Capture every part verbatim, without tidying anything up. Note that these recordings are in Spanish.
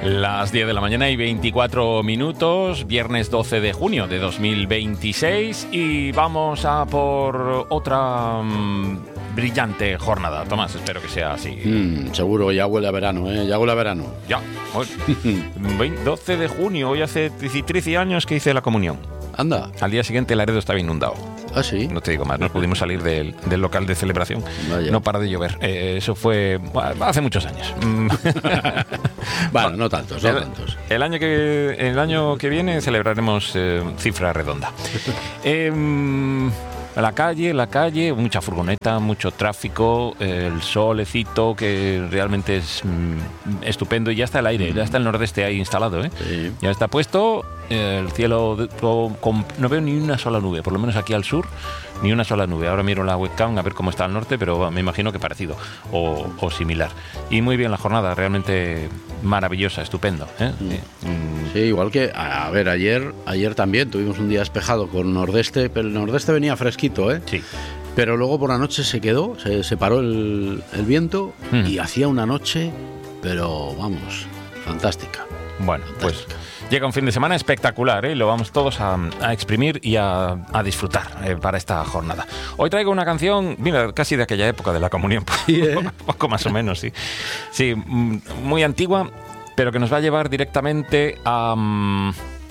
Las diez de la mañana y veinticuatro minutos, viernes doce de junio de dos mil veintiséis, y vamos a por otra mmm, brillante jornada. Tomás, espero que sea así. Mm, seguro, ya huele a verano, ¿eh? Ya huele a verano. Ya, hoy, doce de junio, hoy hace trece años que hice la comunión. Anda. Al día siguiente Laredo estaba inundado. ¿Ah, sí? No te digo más, no pudimos salir del, del local de celebración. Vaya. No para de llover. Eh, eso fue bueno, hace muchos años. Bueno, no tantos, no el, tantos. El año que, el año que viene celebraremos eh, cifra redonda. Eh, la calle, la calle, mucha furgoneta, mucho tráfico, eh, el solecito que realmente es mm, estupendo, y ya está el aire, ya está el nordeste ahí instalado, ¿eh? Sí. Ya está puesto, eh, el cielo de, con, con, no veo ni una sola nube, por lo menos aquí al sur, ni una sola nube. Ahora miro la webcam a ver cómo está al norte, pero me imagino que parecido o, o similar. Y muy bien la jornada, realmente maravillosa, estupendo, ¿eh? Mm. Sí, igual que, a ver, ayer ayer también tuvimos un día despejado con nordeste, pero el nordeste venía fresquito, ¿eh? Sí. Pero luego por la noche se quedó, se separó el, el viento mm. y hacía una noche, pero vamos, fantástica. Bueno, fantástica. Pues llega un fin de semana espectacular, ¿eh? Lo vamos todos a, a exprimir y a, a disfrutar eh, para esta jornada. Hoy traigo una canción, mira, casi de aquella época de la comunión, sí, ¿eh? poco, poco más o menos, sí. Sí, muy antigua, pero que nos va a llevar directamente a um,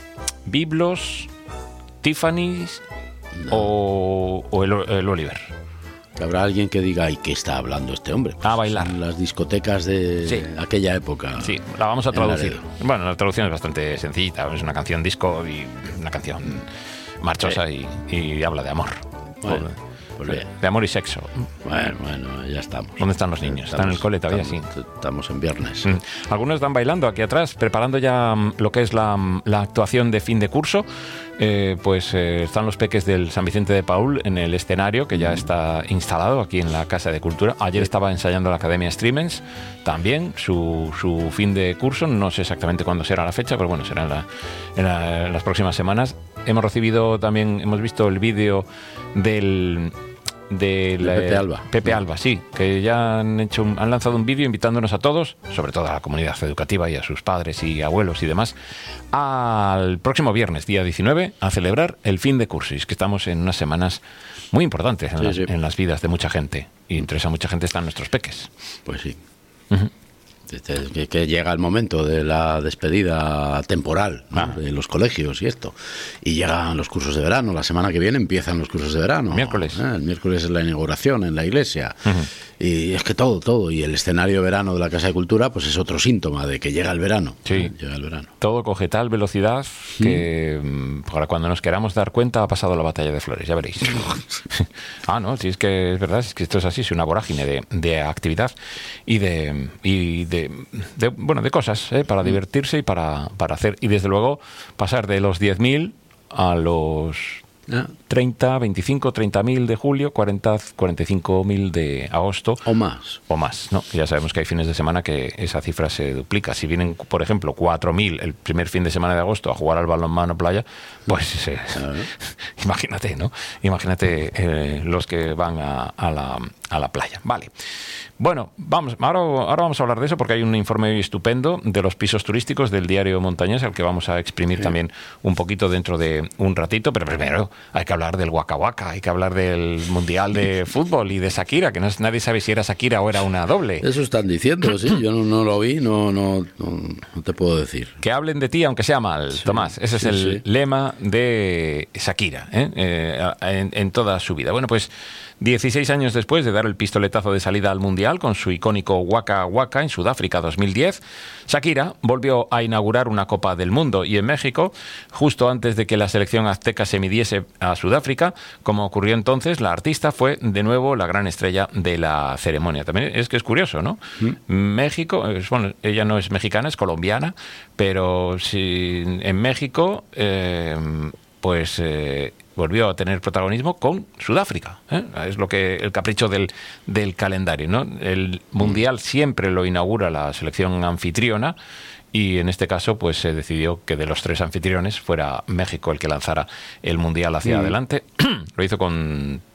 Biblos, Tiffany's no. o, o el, el Oliver. Habrá alguien que diga, ¿y qué está hablando este hombre? Pues a bailar. En las discotecas de sí. aquella época. Sí, la vamos a traducir. La bueno, la traducción es bastante sencillita. Es una canción disco y una canción marchosa sí. y, y habla de amor. Bueno, pues de, de amor y sexo. Bueno, bueno, ya estamos. ¿Dónde están los niños? Estamos, ¿están en el cole todavía? Estamos, sí. Estamos en viernes. Mm. Algunos están bailando aquí atrás, preparando ya lo que es la, la actuación de fin de curso. Eh, pues eh, están los peques del San Vicente de Paúl en el escenario, que ya está instalado aquí en la Casa de Cultura. Ayer estaba ensayando la Academia Streamens también su, su fin de curso. No sé exactamente cuándo será la fecha, pero bueno, será en, la, en, la, en las próximas semanas. Hemos recibido también, hemos visto el vídeo del... De, la, de Pepe Alba. Pepe Alba, sí, que ya han hecho un, han lanzado un vídeo invitándonos a todos, sobre todo a la comunidad educativa y a sus padres y abuelos y demás, al próximo viernes, día diecinueve, a celebrar el fin de cursis, que estamos en unas semanas muy importantes en, sí, las, sí. en las vidas de mucha gente, y entre esa mucha gente están nuestros peques. Pues sí. Uh-huh. Que, que llega el momento de la despedida temporal, ¿no? ah. de los colegios y esto, y llegan los cursos de verano. La semana que viene empiezan los cursos de verano. Miércoles. ¿eh? El miércoles es la inauguración en la iglesia. Uh-huh. Y es que todo, todo. Y el escenario de verano de la Casa de Cultura, pues es otro síntoma de que llega el verano. Sí. ¿eh? Llega el verano. Todo coge tal velocidad que ¿Mm? para cuando nos queramos dar cuenta ha pasado la batalla de Flores, ya veréis. ah, no, sí, es que es verdad, es que esto es así, es una vorágine de, de actividad y de... Y de De, de, bueno, de cosas ¿eh? para divertirse y para, para hacer, y desde luego pasar de los diez mil a los treinta, veinticinco, treinta mil de julio, cuarenta, cuarenta y cinco mil de agosto o más o más, ¿no? Ya sabemos que hay fines de semana que esa cifra se duplica. Si vienen, por ejemplo, cuatro mil el primer fin de semana de agosto a jugar al balonmano playa, pues eh, imagínate, ¿no? Imagínate eh, los que van a, a, la, a la playa. Vale. Bueno, vamos, ahora, ahora vamos a hablar de eso porque hay un informe estupendo de los pisos turísticos del diario Montañés, al que vamos a exprimir sí. también un poquito dentro de un ratito, pero primero hay que hablar del Waka Waka, hay que hablar del Mundial de Fútbol y de Shakira, que no, nadie sabe si era Shakira o era una doble. Eso están diciendo, sí, yo no, no lo vi, no, no, no, no te puedo decir. Que hablen de ti aunque sea mal, sí, Tomás, ese sí, es el sí. lema de Shakira, ¿eh? Eh, en, en toda su vida. Bueno, pues dieciséis años después de dar el pistoletazo de salida al Mundial con su icónico Waka Waka en Sudáfrica dos mil diez, Shakira volvió a inaugurar una Copa del Mundo, y en México, justo antes de que la selección azteca se midiese a Sudáfrica, como ocurrió entonces, la artista fue de nuevo la gran estrella de la ceremonia. También es que es curioso, ¿no? ¿Mm? México, bueno, ella no es mexicana, es colombiana, pero si en México, eh, pues... Eh, volvió a tener protagonismo con Sudáfrica, ¿eh? Es lo que el capricho del, del calendario, ¿no? El Mundial siempre lo inaugura la selección anfitriona, y en este caso pues se decidió que de los tres anfitriones fuera México el que lanzara el Mundial hacia mm. adelante. Lo hizo con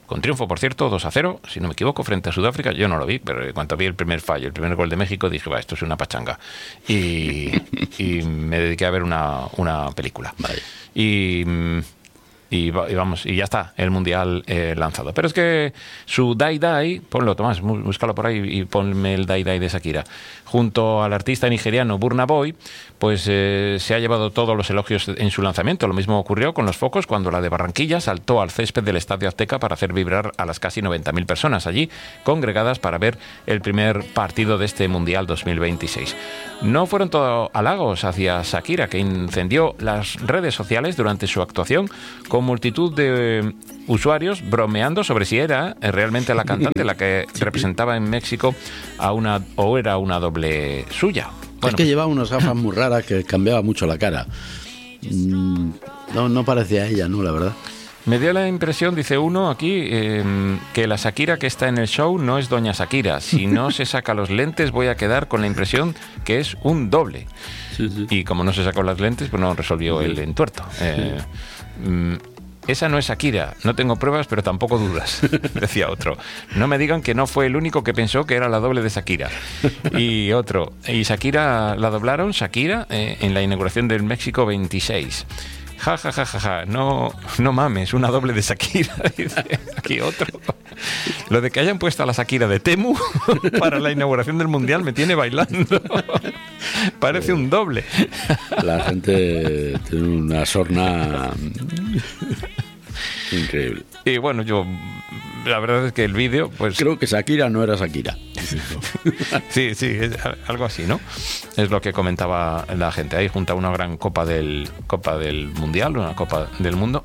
con triunfo, por cierto, dos a cero, si no me equivoco, frente a Sudáfrica. Yo no lo vi, pero cuando vi el primer fallo, el primer gol de México, dije, va, esto es una pachanga. Y, y me dediqué a ver una, una película. Vale. Y... Y, y vamos, y ya está, el Mundial eh, lanzado. Pero es que su Dai Dai, ponlo, Tomás, búscalo por ahí y ponme el Dai Dai de Shakira, junto al artista nigeriano Burna Boy, pues eh, se ha llevado todos los elogios en su lanzamiento. Lo mismo ocurrió con los focos cuando la de Barranquilla saltó al césped del Estadio Azteca para hacer vibrar a las casi noventa mil personas allí congregadas para ver el primer partido de este Mundial dos mil veintiséis. No fueron todo halagos hacia Shakira, que incendió las redes sociales durante su actuación con multitud de usuarios bromeando sobre si era realmente la cantante la que representaba en México a una o era una doble suya. Bueno, es que llevaba unas gafas muy raras que cambiaba mucho la cara. Mm, no, no parecía ella, ¿no? La verdad. Me dio la impresión, dice uno aquí, eh, que la Shakira que está en el show no es doña Shakira. Si no se saca los lentes voy a quedar con la impresión que es un doble. Sí, sí. Y como no se sacó las lentes, pues no resolvió sí. el entuerto. Eh, mm, Esa no es Shakira, no tengo pruebas, pero tampoco dudas, decía otro. No me digan que no fue el único que pensó que era la doble de Shakira. Y otro, y Shakira la doblaron, Shakira, eh, en la inauguración del México veintiséis. Ja, ja, ja, ja, ja, no, no mames, una doble de Shakira, dice aquí otro. Lo de que hayan puesto a la Shakira de Temu para la inauguración del Mundial me tiene bailando. Parece un doble. La gente tiene una sorna increíble. Y bueno, yo, la verdad es que el vídeo, pues... Creo que Shakira no era Shakira. Sí, sí, es algo así, ¿no? Es lo que comentaba la gente. Ahí junto a una gran copa del, copa del Mundial, una copa del mundo,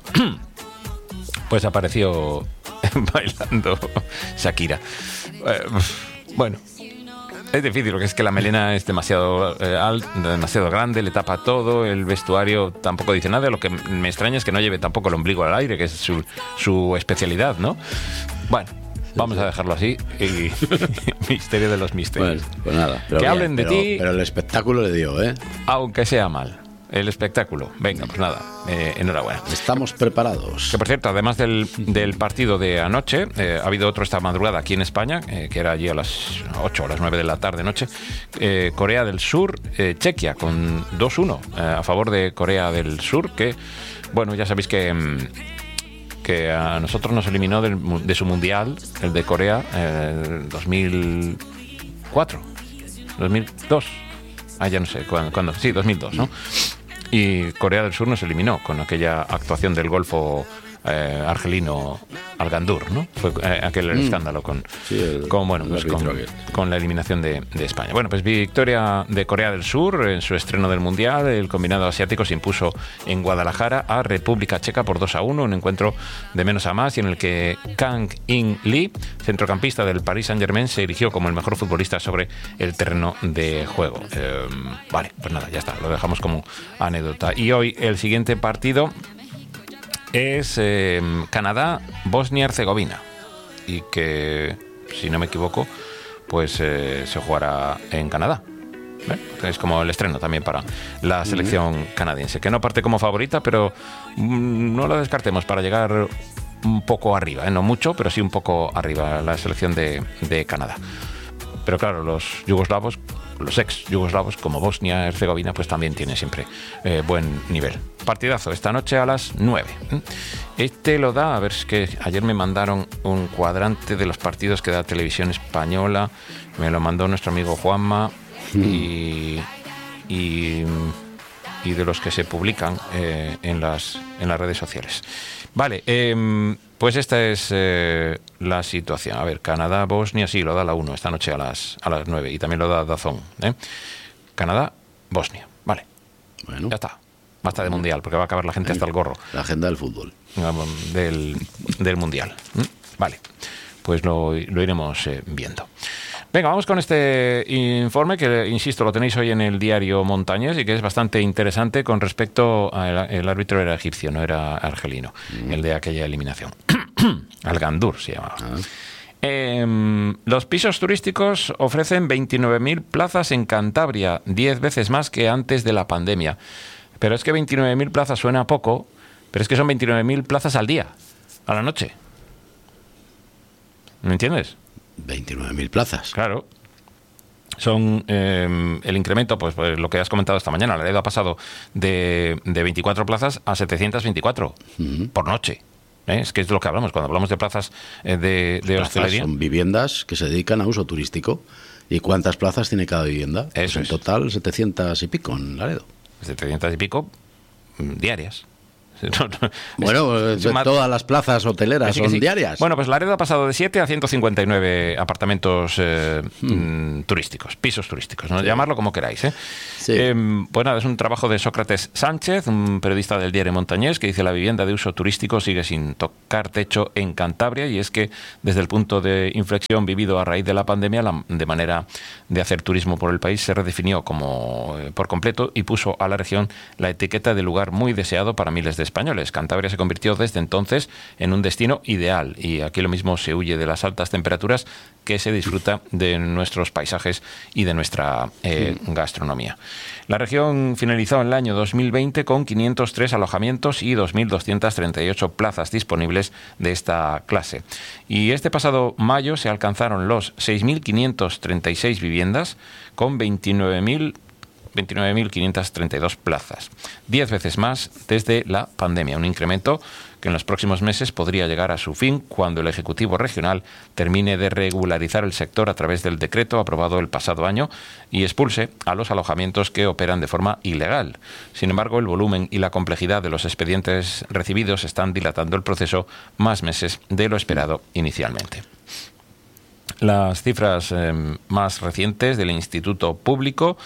pues apareció bailando Shakira. Eh, bueno... Es difícil, porque es que la melena es demasiado eh, alt, demasiado grande, le tapa todo, el vestuario tampoco dice nada. Lo que me extraña es que no lleve tampoco el ombligo al aire, que es su, su especialidad, ¿no? Bueno, vamos a dejarlo así y misterio de los misterios. Bueno, pues nada. Que bien, hablen de pero, ti. Pero el espectáculo le dio, ¿eh? Aunque sea mal. El espectáculo. Venga, pues nada, eh, enhorabuena. Estamos preparados. Que por cierto, además del, del partido de anoche, eh, ha habido otro esta madrugada aquí en España, eh, que era allí a las ocho o las nueve de la tarde noche. Eh, Corea del Sur, eh, Chequia, con dos uno eh, a favor de Corea del Sur, que, bueno, ya sabéis que, que a nosotros nos eliminó del, de su mundial, el de Corea, eh, dos mil cuatro, dos mil dos. Ah, ya no sé, ¿cuándo? ¿cuándo? Sí, dos mil dos, ¿no? Y Corea del Sur nos eliminó con aquella actuación del Golfo eh, argelino al Gandur, ¿no? Fue eh, aquel mm. escándalo con, sí, el, con, bueno, pues con, con la eliminación de, de España. Bueno, pues victoria de Corea del Sur en su estreno del Mundial. El combinado asiático se impuso en Guadalajara a República Checa por dos a uno, un encuentro de menos a más y en el que Kang In Lee, centrocampista del Paris Saint-Germain, se erigió como el mejor futbolista sobre el terreno de juego. Eh, vale, pues nada, ya está, lo dejamos como anécdota. Y hoy el siguiente partido es eh, Canadá-Bosnia-Herzegovina, y que, si no me equivoco, pues eh, se jugará en Canadá. ¿Eh? Es como el estreno también para la selección canadiense, que no parte como favorita, pero mm, no la descartemos para llegar un poco arriba, ¿eh? No mucho, pero sí un poco arriba la selección de, de Canadá. Pero claro, los yugoslavos, los ex yugoslavos como Bosnia, Herzegovina, pues también tienen siempre eh, buen nivel. Partidazo esta noche a las nueve. Este lo da, a ver, es que ayer me mandaron un cuadrante de los partidos que da Televisión Española, me lo mandó nuestro amigo Juanma, mm. y, y, y de los que se publican eh, en, las, en las redes sociales. Vale, eh, pues esta es eh, la situación. A ver, Canadá, Bosnia, sí, lo da la uno esta noche a las, a las nueve, y también lo da DAZN. ¿eh? Canadá, Bosnia, vale. Bueno. Ya está. Basta de mundial, porque va a acabar la gente hasta el gorro. La agenda del fútbol. Del, del mundial. Vale, pues lo, lo iremos eh, viendo. Venga, vamos con este informe que, insisto, lo tenéis hoy en el diario Montañés y que es bastante interesante con respecto al el árbitro era egipcio, no era argelino, mm. el de aquella eliminación. Al Gandur se llamaba. Ah. Eh, los pisos turísticos ofrecen veintinueve mil plazas en Cantabria, diez veces más que antes de la pandemia. Pero es que veintinueve mil plazas suena poco, pero es que son veintinueve mil plazas al día, a la noche. ¿Me entiendes? veintinueve mil plazas. Claro. Son eh, el incremento, pues, pues lo que has comentado esta mañana. Laredo ha pasado de, de veinticuatro plazas a setecientas veinticuatro uh-huh. por noche. ¿Eh? Es que es de lo que hablamos cuando hablamos de plazas eh, de, de plazas hostelería. Son viviendas que se dedican a uso turístico. ¿Y cuántas plazas tiene cada vivienda? Eso Pues en es. total setecientas y pico en Laredo. setecientas y pico diarias. No, no. Bueno, es, es todas las plazas hoteleras sí, son sí. diarias. Bueno, pues Laredo ha pasado de siete a ciento cincuenta y nueve apartamentos eh, hmm. turísticos, pisos turísticos, ¿no? Sí. Llamarlo como queráis. ¿eh? Sí. Eh, pues nada, es un trabajo de Sócrates Sánchez, un periodista del diario Montañés, que dice: la vivienda de uso turístico sigue sin tocar techo en Cantabria, y es que desde el punto de inflexión vivido a raíz de la pandemia, la de manera de hacer turismo por el país se redefinió como eh, por completo y puso a la región la etiqueta de lugar muy deseado para miles de españoles. Cantabria se convirtió desde entonces en un destino ideal, y aquí lo mismo se huye de las altas temperaturas que se disfruta de nuestros paisajes y de nuestra eh, gastronomía. La región finalizó el año dos mil veinte con quinientos tres alojamientos y dos mil doscientas treinta y ocho plazas disponibles de esta clase. Y este pasado mayo se alcanzaron los seis mil quinientas treinta y seis viviendas con veintinueve mil quinientas treinta y dos plazas, diez veces más desde la pandemia, un incremento que en los próximos meses podría llegar a su fin cuando el Ejecutivo Regional termine de regularizar el sector a través del decreto aprobado el pasado año y expulse a los alojamientos que operan de forma ilegal. Sin embargo, el volumen y la complejidad de los expedientes recibidos están dilatando el proceso más meses de lo esperado inicialmente. Las cifras eh, más recientes del Instituto Público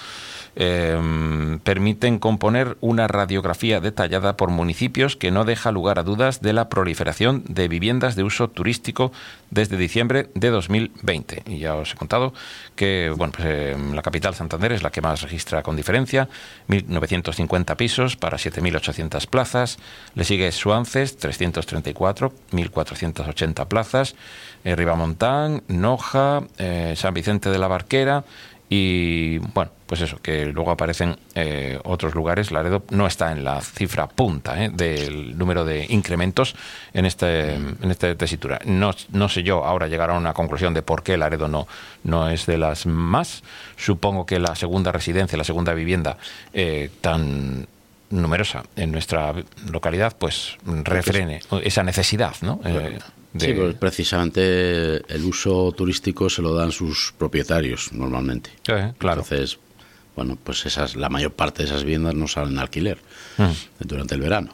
Eh, permiten componer una radiografía detallada por municipios que no deja lugar a dudas de la proliferación de viviendas de uso turístico desde diciembre de dos mil veinte. Y ya os he contado que bueno, pues, eh, la capital, Santander, es la que más registra con diferencia, mil novecientos cincuenta pisos para siete mil ochocientas plazas. Le sigue Suances, trescientos treinta y cuatro, mil cuatrocientas ochenta plazas. Eh, Ribamontán, Noja, eh, San Vicente de la Barquera. Y bueno, pues eso, que luego aparecen eh, otros lugares. Laredo no está en la cifra punta eh, del número de incrementos en este en esta tesitura. No, no sé yo ahora llegar a una conclusión de por qué Laredo no, no es de las más. Supongo que la segunda residencia, la segunda vivienda eh, tan numerosa en nuestra localidad, pues refrene esa necesidad, ¿no? Eh, de... Sí, pues precisamente el uso turístico se lo dan sus propietarios normalmente. Sí, claro. Entonces, bueno, pues esas, la mayor parte de esas viviendas no salen de alquiler mm. durante el verano.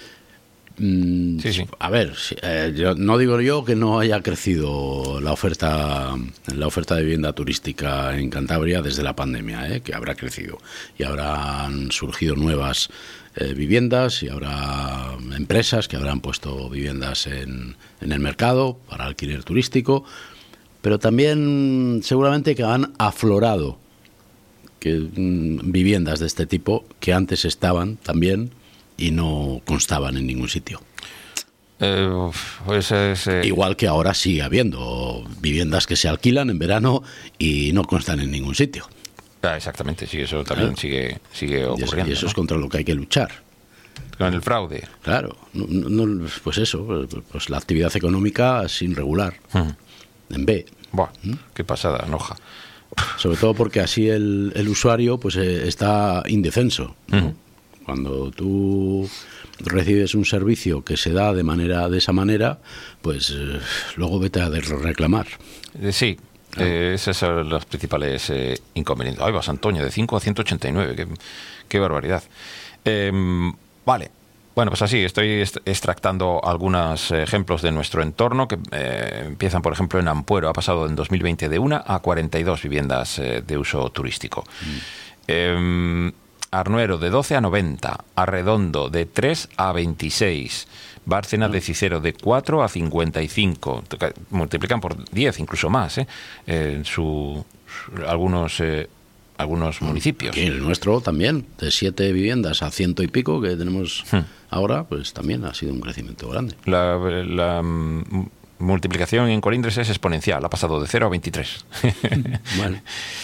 Mm, sí, sí. A ver, eh, yo, no digo yo que no haya crecido la oferta, la oferta de vivienda turística en Cantabria desde la pandemia, eh, que habrá crecido y habrán surgido nuevas eh, viviendas y habrá empresas que habrán puesto viviendas en, en el mercado para alquiler turístico, pero también seguramente que han aflorado que, mm, viviendas de este tipo que antes estaban también y no constaban en ningún sitio. Eh, pues es, eh... Igual que ahora sigue habiendo viviendas que se alquilan en verano y no constan en ningún sitio. Ah, exactamente, sí, eso también ¿Eh? sigue sigue ocurriendo. Y eso, y eso ¿no? es contra lo que hay que luchar. Con el fraude. Claro, no, no, pues eso, pues la actividad económica sin regular, uh-huh. en B. Buah, ¿Mm? Qué pasada, Noja. Sobre todo porque así el, el usuario pues eh, está indefenso. Uh-huh. Cuando tú recibes un servicio que se da de manera de esa manera, pues eh, luego vete a reclamar. Eh, sí, ah. eh, esos son los principales eh, inconvenientes. Ay, vas, Antonio, de cinco a ciento ochenta y nueve, qué, qué barbaridad. Eh, vale, bueno, pues así, estoy extractando algunos ejemplos de nuestro entorno que eh, empiezan, por ejemplo, en Ampuero. Ha pasado en dos mil veinte de una a cuarenta y dos viviendas eh, de uso turístico. Mm. Eh, Arnuero de doce a noventa, Arredondo de tres a veintiséis, Bárcena de Cicero de cuatro a cincuenta y cinco, multiplican por diez, incluso más, ¿eh? En su, su, algunos eh, algunos municipios. Y el nuestro también, de siete viviendas a ciento y pico que tenemos hmm. ahora, pues también ha sido un crecimiento grande. La, la um, multiplicación en Colindres es exponencial, ha pasado de cero a veintitrés. Vale.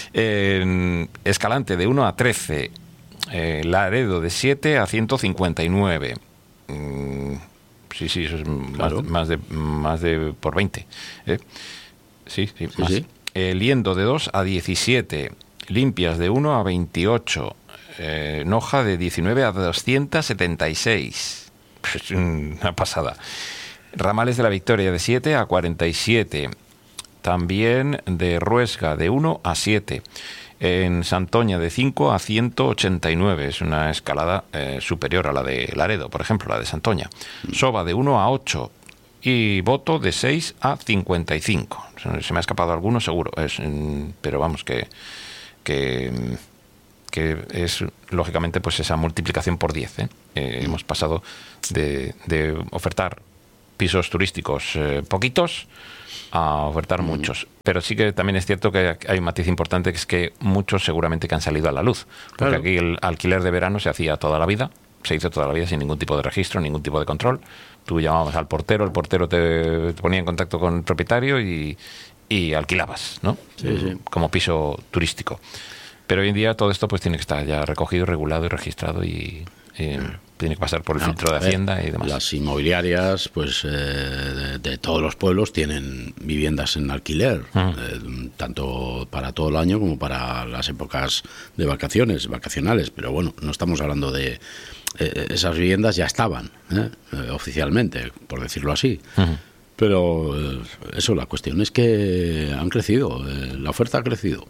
En Escalante de uno a trece, Eh, Laredo de siete a ciento cincuenta y nueve. Mm, sí, sí, eso es claro. más, más, de, más de por veinte. ¿eh? Sí, sí, Sí, más. sí. Eh, Liendo de dos a diecisiete, limpias de uno a veintiocho, eh, Noja de diecinueve a doscientos setenta y seis. Es una pasada. Ramales de la Victoria de siete a cuarenta y siete. También de Ruesga de uno a siete. En Santoña de cinco a ciento ochenta y nueve. Es una escalada eh, superior a la de Laredo, por ejemplo, la de Santoña. Soba de uno a ocho. Y Boto de seis a cincuenta y cinco. Se me ha escapado alguno, seguro. Es, pero vamos, que, que, que es lógicamente pues esa multiplicación por diez. ¿eh? Eh, mm. Hemos pasado de, de ofertar pisos turísticos eh, poquitos a ofertar mm. muchos. Pero sí que también es cierto que hay un matiz importante, que es que muchos seguramente que han salido a la luz. Porque claro, aquí el alquiler de verano se hacía toda la vida. Se hizo toda la vida sin ningún tipo de registro, ningún tipo de control. Tú llamabas al portero, el portero te, te ponía en contacto con el propietario y, y alquilabas, ¿no? Sí, sí. Como piso turístico. Pero hoy en día todo esto pues tiene que estar ya recogido, regulado y registrado y eh, tiene que pasar por el no, filtro de Hacienda ver, y demás. Las inmobiliarias, pues eh, de, de todos los pueblos tienen viviendas en alquiler, uh-huh. eh, tanto para todo el año como para las épocas de vacaciones, vacacionales. Pero bueno, no estamos hablando de... Eh, esas viviendas ya estaban, ¿eh? Eh, oficialmente, por decirlo así. Uh-huh. Pero eh, eso, la cuestión es que han crecido, eh, la oferta ha crecido.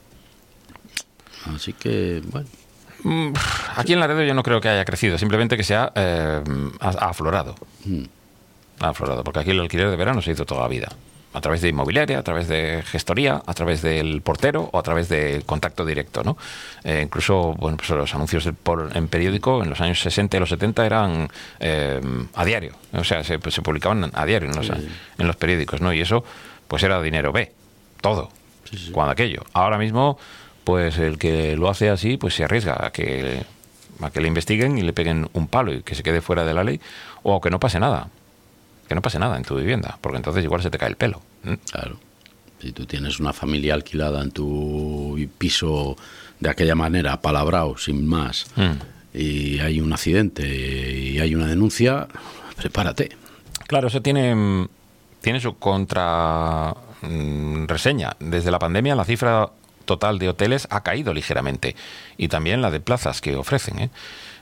Así que, bueno. Aquí en Laredo yo no creo que haya crecido, simplemente que se ha, eh, ha, ha aflorado. Mm. Ha aflorado, porque aquí el alquiler de verano se hizo toda la vida. A través de inmobiliaria, a través de gestoría, a través del portero o a través del contacto directo, ¿no? Eh, incluso, bueno, pues los anuncios de, por, en periódico en los años sesenta y los setenta eran eh, a diario. O sea, se, se publicaban a diario en los, sí, sí. en los periódicos, ¿no? Y eso, pues era dinero B, todo, sí, sí. cuando aquello. Ahora mismo, pues el que lo hace así, pues se arriesga a que, a que le investiguen y le peguen un palo y que se quede fuera de la ley, o que no pase nada. Que no pase nada en tu vivienda, porque entonces igual se te cae el pelo. ¿Mm? Claro. Si tú tienes una familia alquilada en tu piso de aquella manera, palabrao, sin más, mm. y hay un accidente y hay una denuncia, prepárate. Claro, eso tiene, tiene su contra mm, reseña. Desde la pandemia la cifra total de hoteles ha caído ligeramente, y también la de plazas que ofrecen, ¿eh?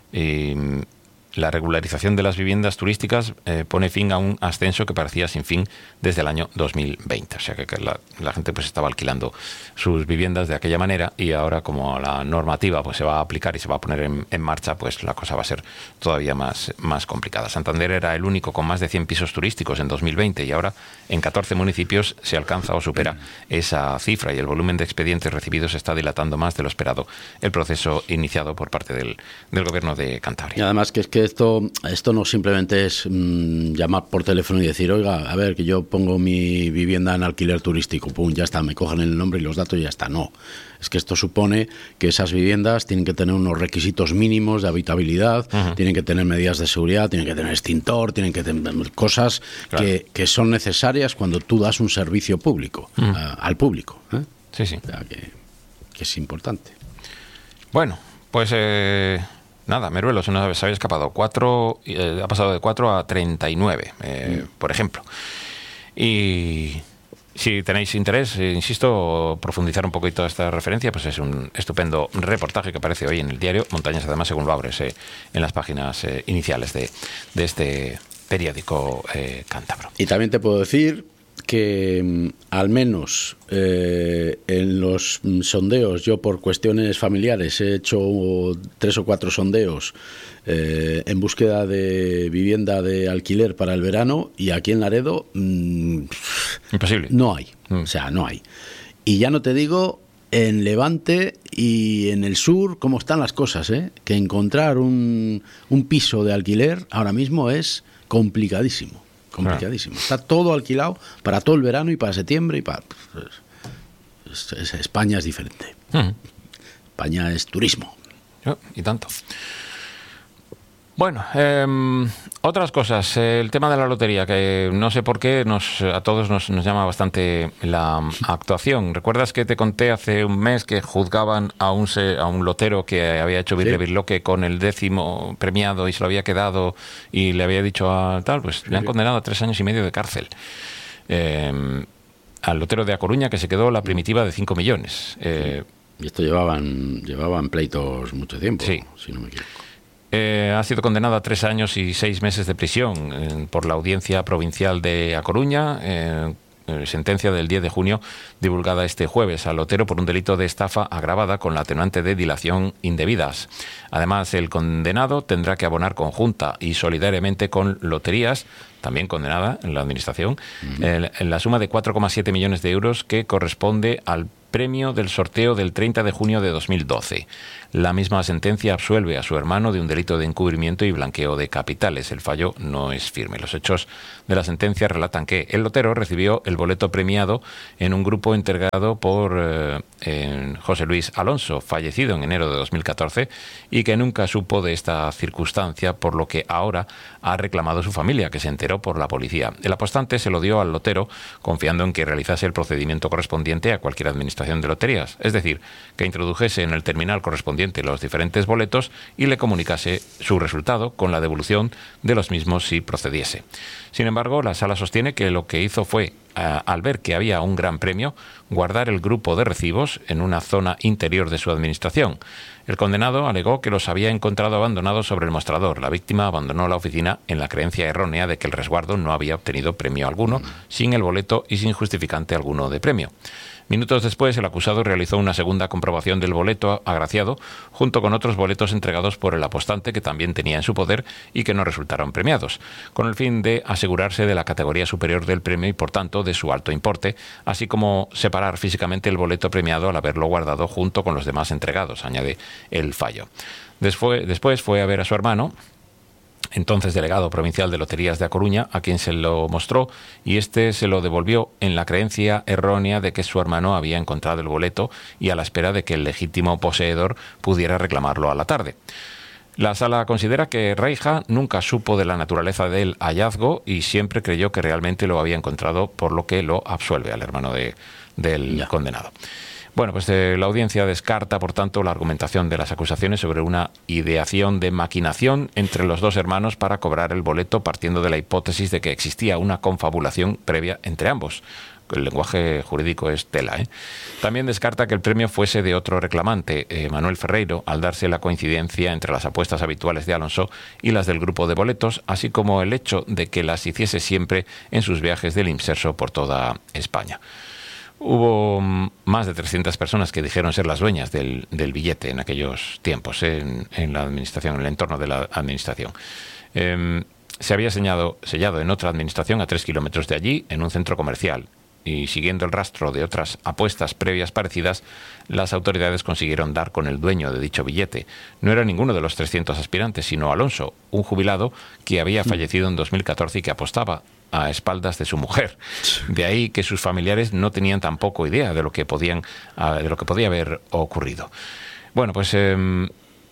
Y la regularización de las viviendas turísticas eh, pone fin a un ascenso que parecía sin fin desde el año dos mil veinte. O sea que, que la, la gente pues estaba alquilando sus viviendas de aquella manera, y ahora, como la normativa pues se va a aplicar y se va a poner en, en marcha, pues la cosa va a ser todavía más, más complicada. Santander era el único con más de cien pisos turísticos en dos mil veinte, y ahora en catorce municipios se alcanza o supera esa cifra, y el volumen de expedientes recibidos está dilatando más de lo esperado el proceso iniciado por parte del, del gobierno de Cantabria. Y además que es que Esto, esto no simplemente es mmm, llamar por teléfono y decir, oiga, a ver, que yo pongo mi vivienda en alquiler turístico, pum, ya está, me cogen el nombre y los datos y ya está. No, es que esto supone que esas viviendas tienen que tener unos requisitos mínimos de habitabilidad, uh-huh. tienen que tener medidas de seguridad, tienen que tener extintor, tienen que tener cosas claro. que, que son necesarias cuando tú das un servicio público, uh-huh. uh, al público. ¿eh? Sí, sí. O sea, que, que es importante. Bueno, pues... Eh... Nada, Meruelo se nos había escapado. Cuatro, eh, ha pasado de cuatro a treinta y nueve, eh, mm. por ejemplo. Y si tenéis interés, eh, insisto, profundizar un poquito esta referencia, pues es un estupendo reportaje que aparece hoy en el diario Montañas, además, según lo abres eh, en las páginas eh, iniciales de, de este periódico eh, cántabro. Y también te puedo decir que al menos eh, en los sondeos, yo por cuestiones familiares he hecho tres o cuatro sondeos eh, en búsqueda de vivienda de alquiler para el verano, y aquí en Laredo mmm, imposible. No hay, mm. o sea, no hay. Y ya no te digo en Levante y en el sur cómo están las cosas, ¿eh? Que encontrar un, un piso de alquiler ahora mismo es complicadísimo. Complicadísimo. Está todo alquilado para todo el verano y para septiembre y para... Es, es, España es diferente. Uh-huh. España es turismo. Oh, y tanto. Bueno, eh, otras cosas. El tema de la lotería, que no sé por qué nos, a todos nos, nos llama bastante la actuación. ¿Recuerdas que te conté hace un mes que juzgaban a un, a un lotero que había hecho birle birloque con el décimo premiado y se lo había quedado y le había dicho a tal? Pues sí, le han condenado a tres años y medio de cárcel. Eh, al lotero de A Coruña, que se quedó la primitiva de cinco millones. Eh, y esto llevaban, llevaban pleitos mucho tiempo, sí. si no me equivoco. Eh, ha sido condenado a tres años y seis meses de prisión eh, por la Audiencia Provincial de A Coruña, eh, eh, sentencia del diez de junio, divulgada este jueves al lotero por un delito de estafa agravada con la atenuante de dilación indebidas. Además, el condenado tendrá que abonar conjunta y solidariamente con Loterías, también condenada en la Administración, uh-huh. eh, en la suma de cuatro coma siete millones de euros que corresponde al premio del sorteo del treinta de junio de dos mil doce. La misma sentencia absuelve a su hermano de un delito de encubrimiento y blanqueo de capitales. El fallo no es firme. Los hechos de la sentencia relatan que el lotero recibió el boleto premiado en un grupo integrado por eh, eh, José Luis Alonso, fallecido en enero de dos mil catorce, y que nunca supo de esta circunstancia, por lo que ahora ha reclamado su familia, que se enteró por la policía. El apostante se lo dio al lotero confiando en que realizase el procedimiento correspondiente a cualquier administración de loterías, es decir, que introdujese en el terminal correspondiente los diferentes boletos y le comunicase su resultado con la devolución de los mismos si procediese. Sin embargo, la sala sostiene que lo que hizo fue, Uh, al ver que había un gran premio, guardar el grupo de recibos en una zona interior de su administración. El condenado alegó que los había encontrado abandonados sobre el mostrador. La víctima abandonó la oficina en la creencia errónea de que el resguardo no había obtenido premio alguno, sin el boleto y sin justificante alguno de premio. Minutos después, el acusado realizó una segunda comprobación del boleto agraciado, junto con otros boletos entregados por el apostante que también tenía en su poder y que no resultaron premiados, con el fin de asegurarse de la categoría superior del premio y, por tanto, de su alto importe, así como separar físicamente el boleto premiado al haberlo guardado junto con los demás entregados, añade el fallo. Después, después fue a ver a su hermano, entonces delegado provincial de Loterías de A Coruña, a quien se lo mostró, y este se lo devolvió en la creencia errónea de que su hermano había encontrado el boleto y a la espera de que el legítimo poseedor pudiera reclamarlo a la tarde. La sala considera que Reija nunca supo de la naturaleza del hallazgo y siempre creyó que realmente lo había encontrado, por lo que lo absuelve al hermano de, del ya. condenado. Bueno, pues eh, la audiencia descarta, por tanto, la argumentación de las acusaciones sobre una ideación de maquinación entre los dos hermanos para cobrar el boleto, partiendo de la hipótesis de que existía una confabulación previa entre ambos. El lenguaje jurídico es tela, ¿eh? También descarta que el premio fuese de otro reclamante, eh, Manuel Ferreiro, al darse la coincidencia entre las apuestas habituales de Alonso y las del grupo de boletos, así como el hecho de que las hiciese siempre en sus viajes del Imserso por toda España. Hubo más de trescientas personas que dijeron ser las dueñas del, del billete en aquellos tiempos, ¿eh? en, en la administración, en el entorno de la administración. Eh, se había sellado, sellado en otra administración a tres kilómetros de allí, en un centro comercial. Y siguiendo el rastro de otras apuestas previas parecidas, las autoridades consiguieron dar con el dueño de dicho billete. No era ninguno de los trescientos aspirantes, sino Alonso, un jubilado que había fallecido en dos mil catorce y que apostaba a espaldas de su mujer. De ahí que sus familiares no tenían tampoco idea de lo que podían, de lo que podía haber ocurrido. Bueno, pues eh,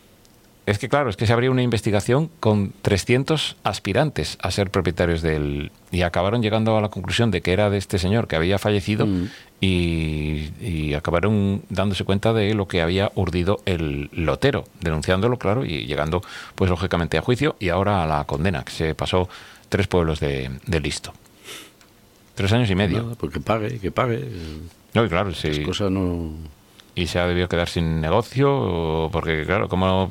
es que claro, es que se abrió una investigación con trescientos aspirantes a ser propietarios del... Y acabaron llegando a la conclusión de que era de este señor que había fallecido mm. y, y acabaron dándose cuenta de lo que había urdido el lotero, denunciándolo, claro, y llegando, pues lógicamente, a juicio y ahora a la condena, que se pasó tres pueblos de, de listo. Tres años y medio. Nada, pues que pague, que pague. No, y claro, sí. Las cosas no... Y se ha debido quedar sin negocio, porque claro, ¿cómo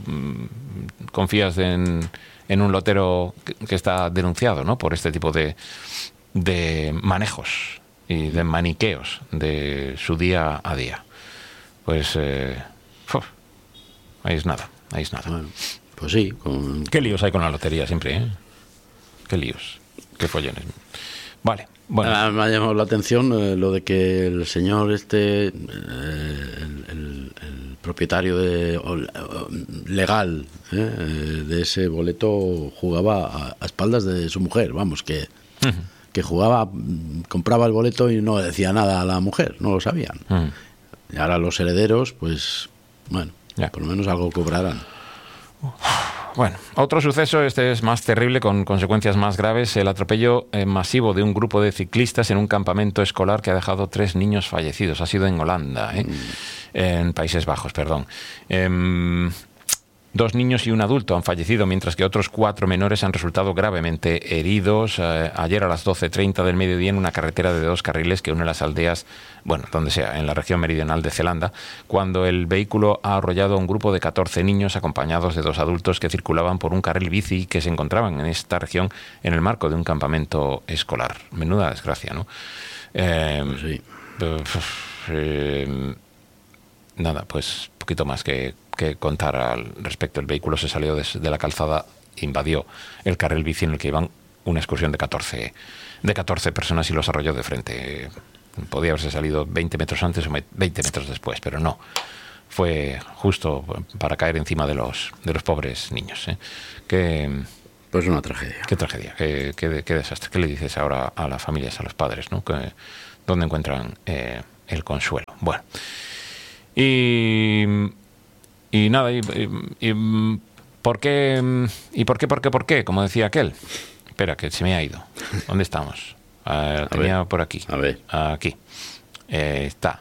confías en, en un lotero que, que está denunciado, ¿no?, por este tipo de, de manejos y de maniqueos de su día a día? Pues eh, uf, ahí es nada, ahí es nada. Bueno, pues sí. Con... Qué líos hay con la lotería siempre, ¿eh? Qué líos, qué follones. Vale. Bueno. Ah, me ha llamado la atención eh, lo de que el señor este, eh, el, el, el propietario de, o, o, legal eh, de ese boleto jugaba a, a espaldas de su mujer, vamos, que, uh-huh. que jugaba, compraba el boleto y no decía nada a la mujer, no lo sabían. Uh-huh. Y ahora los herederos, pues, bueno, ya. por lo menos algo cobrarán. Uh. Bueno, otro suceso, este es más terrible, con consecuencias más graves, el atropello eh, masivo de un grupo de ciclistas en un campamento escolar que ha dejado tres niños fallecidos. Ha sido en Holanda, ¿eh? mm. en Países Bajos, perdón. Eh, Dos niños y un adulto han fallecido, mientras que otros cuatro menores han resultado gravemente heridos. Eh, ayer a las doce treinta del mediodía, en una carretera de dos carriles que une las aldeas, bueno, donde sea, en la región meridional de Zelanda, cuando el vehículo ha arrollado a un grupo de catorce niños acompañados de dos adultos que circulaban por un carril bici que se encontraban en esta región en el marco de un campamento escolar. Menuda desgracia, ¿no? Eh, sí. eh, eh, nada, pues poquito más que, que contar al respecto. El vehículo se salió de, de la calzada, invadió el carril bici en el que iban una excursión de catorce, de catorce personas y los arrolló de frente. Podía haberse salido veinte metros antes o veinte metros después, pero no. Fue justo para caer encima de los, de los pobres niños. ¿eh? Que, pues una tragedia. Qué tragedia, qué, qué, qué desastre. ¿Qué le dices ahora a las familias, a los padres? ¿no? Que, ¿Dónde encuentran eh, el consuelo? Bueno. Y, y nada, y, y, y, ¿por qué? ¿Y por qué, por qué, por qué? Como decía aquel. Espera, que se me ha ido. ¿Dónde estamos? Uh, tenía ver, por aquí. A ver. Aquí. Eh, está.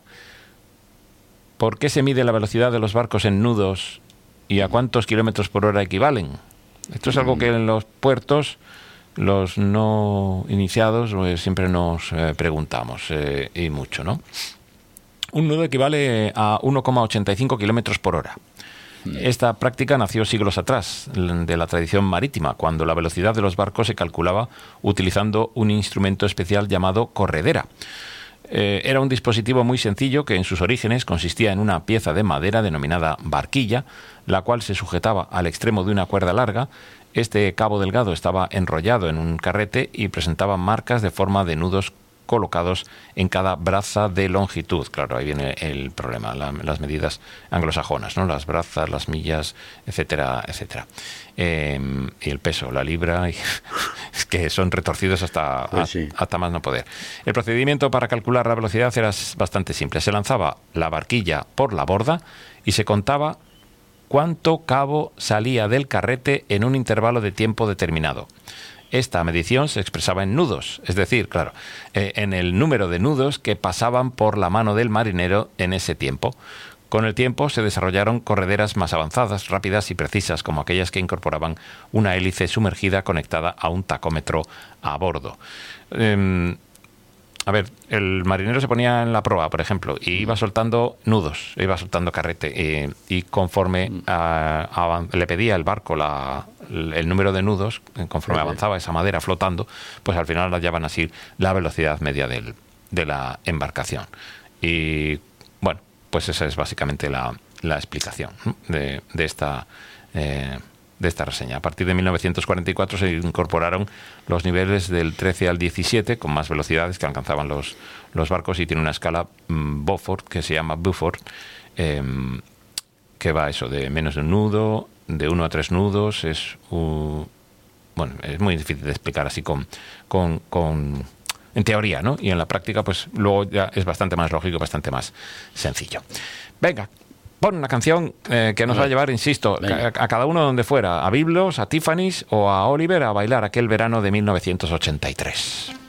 ¿Por qué se mide la velocidad de los barcos en nudos y a cuántos kilómetros por hora equivalen? Esto es algo que en los puertos, los no iniciados, pues, siempre nos eh, preguntamos, eh, y mucho, ¿no? Un nudo equivale a uno coma ochenta y cinco kilómetros por hora. Esta práctica nació siglos atrás, de la tradición marítima, cuando la velocidad de los barcos se calculaba utilizando un instrumento especial llamado corredera. Eh, era un dispositivo muy sencillo que en sus orígenes consistía en una pieza de madera denominada barquilla, la cual se sujetaba al extremo de una cuerda larga. Este cabo delgado estaba enrollado en un carrete y presentaba marcas de forma de nudos colocados en cada braza de longitud. Claro, ahí viene el problema, la, las medidas anglosajonas, ¿no? Las brazas, las millas, etcétera, etcétera. Eh, y el peso, la libra, y, es que son retorcidos hasta, pues sí. a, hasta más no poder. El procedimiento para calcular la velocidad era bastante simple. Se lanzaba la barquilla por la borda y se contaba cuánto cabo salía del carrete en un intervalo de tiempo determinado. Esta medición se expresaba en nudos, es decir, claro, eh, en el número de nudos que pasaban por la mano del marinero en ese tiempo. Con el tiempo se desarrollaron correderas más avanzadas, rápidas y precisas, como aquellas que incorporaban una hélice sumergida conectada a un tacómetro a bordo. Eh, A ver, el marinero se ponía en la proa, por ejemplo, y iba soltando nudos, iba soltando carrete, eh, y conforme a, a, le pedía el barco la, el número de nudos, conforme avanzaba esa madera flotando, pues al final hallaban así la velocidad media del, de la embarcación. Y bueno, pues esa es básicamente la, la explicación de, de esta... Eh, de esta reseña. A partir de mil novecientos cuarenta y cuatro se incorporaron los niveles del trece al diecisiete con más velocidades que alcanzaban los, los barcos, y tiene una escala mmm, Beaufort, que se llama Beaufort, eh, que va eso de menos de un nudo, de uno a tres nudos. Es uh, bueno, es muy difícil de explicar así con, con, con en teoría, ¿no? Y en la práctica, pues luego ya es bastante más lógico, bastante más sencillo. Venga, pon una canción eh, que nos va a llevar, insisto, a, a cada uno donde fuera, a Biblos, a Tiffany's o a Oliver a bailar aquel verano de mil novecientos ochenta y tres.